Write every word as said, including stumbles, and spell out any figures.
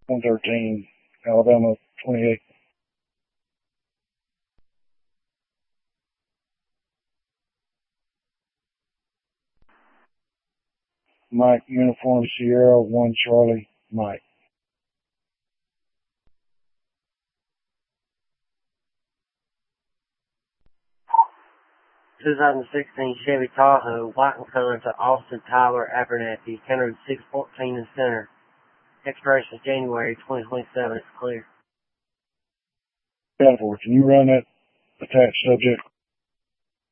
one thirteen, Alabama twenty-eight. Mike, Uniform Sierra, one Charlie, Mike. twenty sixteen Chevy Tahoe, white in color, to Austin Tyler Abernathy, counted six fourteen in center. Expiration is January twenty twenty-seven. It's clear. Can you run that attached subject?